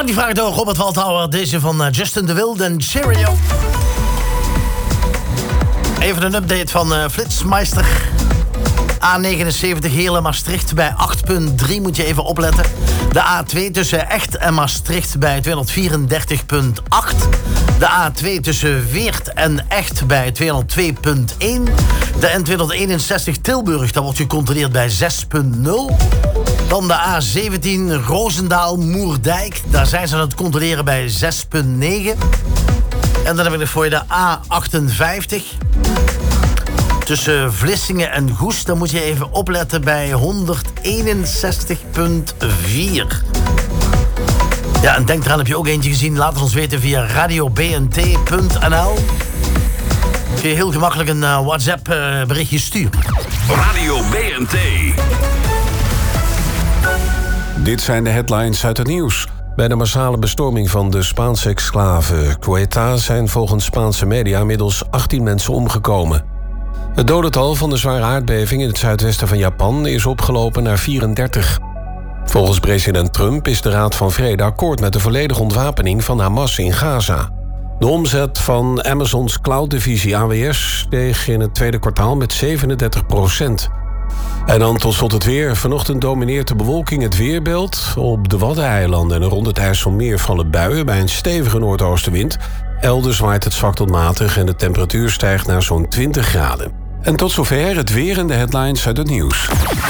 Aangevraagd door Robert Waldhauer. Deze van Justin de Wilde en Cheerio. Even een update van Flitsmeister. A79 Heerlen-Maastricht bij 8.3 moet je even opletten. De A2 tussen Echt en Maastricht bij 234.8. De A2 tussen Weert en Echt bij 202.1. De N261 Tilburg, dat wordt gecontroleerd bij 6.0. Dan de A17 Roosendaal-Moerdijk. Daar zijn ze aan het controleren bij 6.9. En dan heb ik nog voor je de A58. Tussen Vlissingen en Goes, dan moet je even opletten bij 161.4. Ja, en denk eraan, heb je ook eentje gezien? Laat het ons weten via radiobnt.nl. Kun je heel gemakkelijk een WhatsApp berichtje sturen. Radio BNT. Dit zijn de headlines uit het nieuws. Bij de massale bestorming van de Spaanse exclave Ceuta zijn volgens Spaanse media inmiddels 18 mensen omgekomen. Het dodental van de zware aardbeving in het zuidwesten van Japan is opgelopen naar 34. Volgens president Trump is de Raad van Vrede akkoord met de volledige ontwapening van Hamas in Gaza. De omzet van Amazons cloud-divisie AWS steeg in het tweede kwartaal met 37%. En dan tot slot het weer. Vanochtend domineert de bewolking het weerbeeld. Op de Waddeneilanden en rond het IJsselmeer vallen buien bij een stevige noordoostenwind. Elders waait het zwak tot matig en de temperatuur stijgt naar zo'n 20 graden. En tot zover het weer en de headlines uit het nieuws.